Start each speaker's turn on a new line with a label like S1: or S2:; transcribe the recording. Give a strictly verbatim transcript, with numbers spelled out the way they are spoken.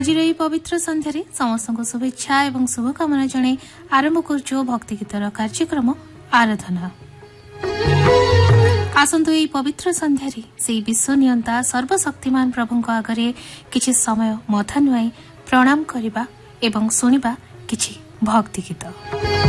S1: आज पवित्र संध्यारे समस्त शुभेच्छा एवं शुभकामना जणे आरंभ करछो भक्ति गीतर कार्यक्रम आराधना। आसंतु एई पवित्र संध्यारे से विश्व नियंता सर्वशक्तिमान प्रभुଙ୍କ आगरे किछि समय मथा नुआई प्रणाम करिबा एवं सुनिबा किछि भक्ति गीत।